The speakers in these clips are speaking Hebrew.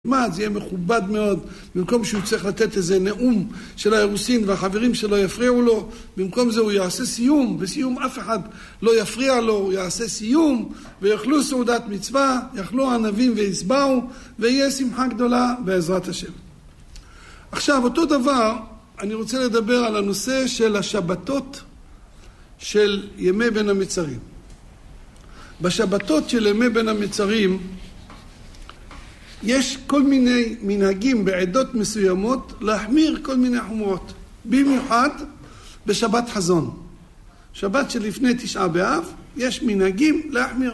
זה יהיה מכובד מאוד, במקום שהוא צריך לתת איזה נאום של האירוסין והחברים שלו יפריעו לו, במקום זה הוא יעשה סיום, בסיום אף אחד לא יפריע לו, הוא יעשה סיום ויאכלו סעודת מצווה, יאכלו ענבים ויסבעו, ויהיה שמחה גדולה בעזרת השם. עכשיו אותו דבר אני רוצה לדבר על הנושא של השבתות של ימי בין המצרים. בשבתות של ימי בין המצרים יש כל מיני מנהגים בעדות מסוימות להחמיר כל מיני חומרות. במיוחד בשבת חזון. שבת שלפני תשעה באב יש מנהגים להחמיר.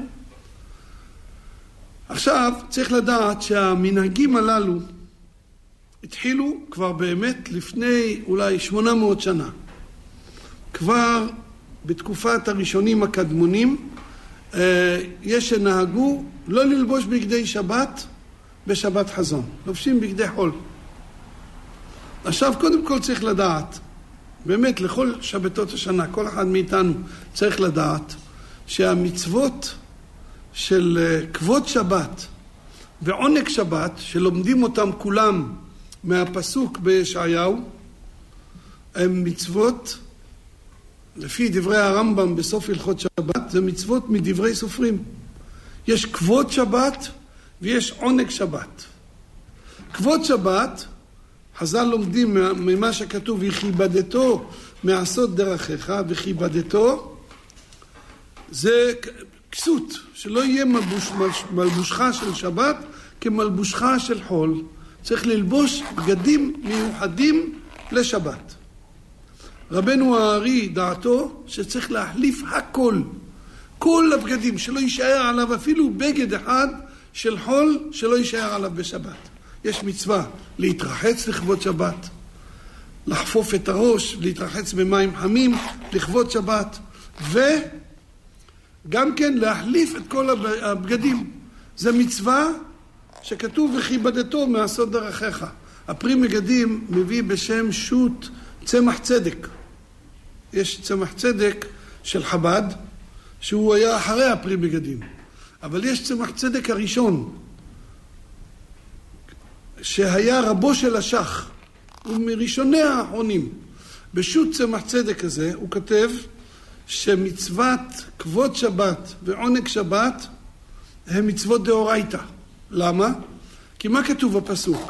עכשיו צריך לדעת שהמנהגים הללו התחילו כבר באמת לפני אולי 800 שנה. כבר בתקופת הראשונים הקדמונים יש שנהגו לא ללבוש בגדי שבת בשבת חזון, לובשים בגדי חול. עכשיו קודם כל צריך לדעת, באמת לכל שבתות השנה, כל אחד מאיתנו צריך לדעת שהמצוות של כבוד שבת ועונג שבת, שלומדים אותם כולם מהפסוק בישעיהו, הם מצוות, לפי דברי הרמב"ם בסוף הלכות שבת, זה מצוות מדברי סופרים. יש כבוד שבת ויש עונג שבת. כבוד שבת, חז"ל לומדים ממה שכתוב, וכיבדתו מעשות דרכיך, וכיבדתו, זה כסות, שלא יהיה מלבושך של שבת כמלבושך של חול. צריך ללבוש בגדים מיוחדים לשבת. רבנו הארי דעתו שצריך להחליף הכל, כל הבגדים, שלא יישאר עליו אפילו בגד אחד של חול שלא יישאר עליו בשבת. יש מצווה להתרחץ לכבוד שבת, לחפוף את הראש, להתרחץ במים חמים לכבוד שבת, וגם כן להחליף את כל הבגדים. זה מצווה שכתוב וכיבדתו מעשות דרכיך. הפרי מגדים מביא בשם שו"ת צמח צדק. יש צמח צדק של חב"ד שהוא היה אחרי הפרי מגדים. אבל יש צמח צדק הראשון, שהיה רבו של השח, הוא מראשוני האחרונים. בשו"ת צמח צדק הזה הוא כותב שמצוות כבוד שבת ועונג שבת הם מצוות דאורייתא. למה? כי מה כתוב בפסוק?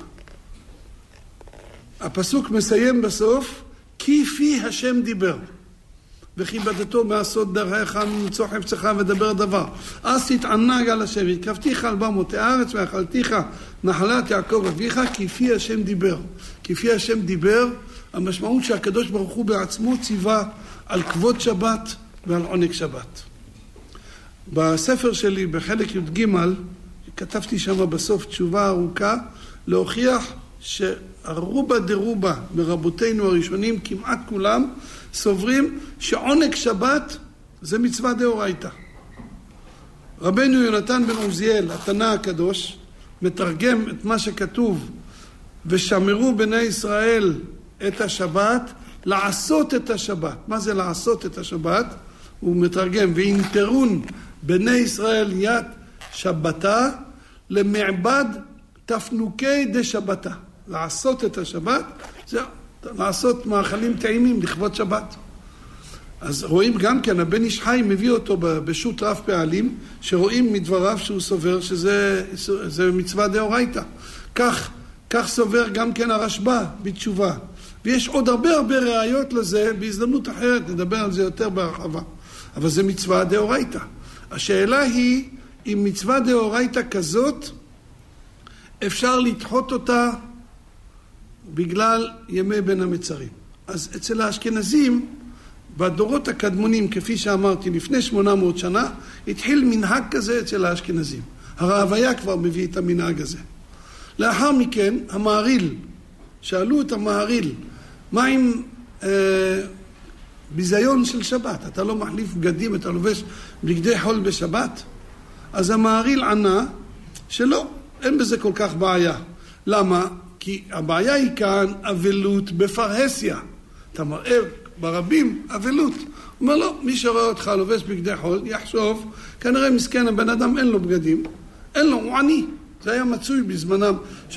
הפסוק מסיים בסוף, כי פי השם דיבר. וכיבדתו מעשות דרכיך ממצוא חפצך ודבר דבר. אז תתענג על השם, יקבתיך על במות הארץ ואכלתיך נחלת יעקב אביך, כי פי השם דיבר. כי פי השם דיבר, המשמעות שהקדוש ברוך הוא בעצמו ציווה על כבוד שבת ועל עונג שבת. בספר שלי בחלק י"ג כתבתי שם בסוף תשובה ארוכה להוכיח שהרובה דרובה מרבותינו הראשונים, כמעט כולם, סוברים שעונג שבת זה מצווה דאורייתא. רבנו יונתן בן עוזיאל, התנא הקדוש, מתרגם את מה שכתוב ושמרו בני ישראל את השבת, לעשות את השבת. מה זה לעשות את השבת? הוא מתרגם, וינתרון בני ישראל יד שבתה למעבד תפנוקי דשבתה. לעשות את השבת זה לעשות מאכלים טעימים לכבוד שבת. אז רואים גם כן, הבן איש חי מביא אותו בשו"ת רב פעלים, שרואים מדבריו שהוא סובר שזה מצווה דאורייתא. כך סובר גם כן הרשב"א בתשובה. ויש עוד הרבה ראיות לזה, בהזדמנות אחרת נדבר על זה יותר בהרחבה. אבל זה מצווה דאורייתא. השאלה היא, אם מצווה דאורייתא כזאת, אפשר לדחות אותה בגלל ימי בין המצרים. אז אצל האשכנזים, בדורות הקדמונים, כפי שאמרתי, לפני 800 שנה, התחיל מנהג כזה אצל האשכנזים. הרעביה כבר מביא את המנהג הזה. לאחר מכן, המהרי"ל, שאלו את המהרי"ל, מה עם ביזיון של שבת? אתה לא מחליף בגדים, אתה לובש בגדי חול בשבת? אז המהרי"ל ענה שלא, אין בזה כל כך בעיה. למה? כי הבעיה היא כאן אבלות בפרהסיה. אתה מראה ברבים אבלות. הוא אומר לו, מי שרואה אותך לובש בגדי חול, יחשוב, כנראה מסכן הבן אדם אין לו בגדים, אין לו, הוא עני. זה היה מצוי בזמנם.